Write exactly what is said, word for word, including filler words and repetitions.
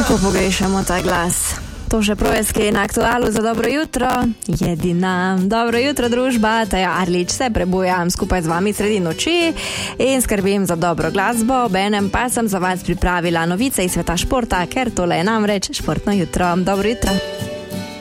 Kako pogrešamo ta glas. To še projeske na aktualu za dobro jutro. Jedina. Dobro jutro, družba. Taja Arlič se prebujam skupaj z vami sredi noči in skrbim za dobro glasbo. Obenem pa sem za vas pripravila novice iz sveta športa, ker tole je namreč športno jutro. Dobro jutro.